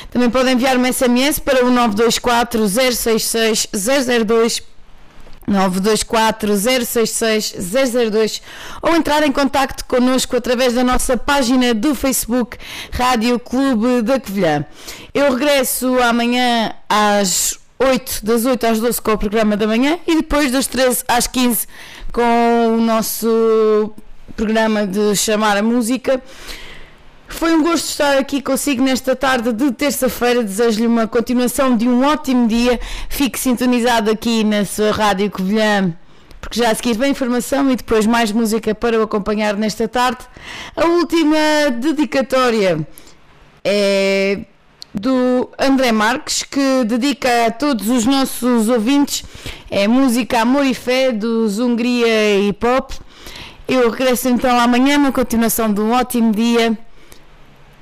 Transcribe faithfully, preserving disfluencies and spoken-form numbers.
Também podem enviar uma S M S para o nove dois quatro zero seis seis zero zero dois, nove dois quatro zero seis seis zero zero dois, ou entrar em contacto connosco através da nossa página do Facebook Rádio Clube da Covilhã. Eu regresso amanhã às oito, das oito às doze com o programa da manhã e depois das treze às quinze com o nosso programa de Chamar a Música. Foi um gosto estar aqui consigo nesta tarde de terça-feira. Desejo-lhe uma continuação de um ótimo dia. Fique sintonizado aqui na sua Rádio Covilhã, porque já a seguir vem informação e depois mais música para o acompanhar nesta tarde. A última dedicatória é do André Marques, que dedica a todos os nossos ouvintes. É música Amor e Fé dos Hungria Hip Hop. Eu regresso então amanhã, uma continuação de um ótimo dia.